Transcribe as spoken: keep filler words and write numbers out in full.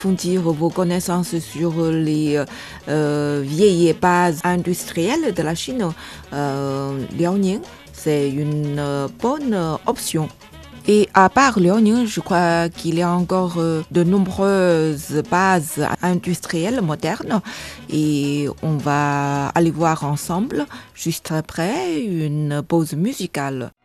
approfondir vos connaissances sur les euh, vieilles bases industrielles de la Chine, euh, Liaoning, c'est une euh, bonne euh, option. Et à part Liaoning, je crois qu'il y a encore euh, de nombreuses bases industrielles modernes et on va aller voir ensemble juste après une pause musicale.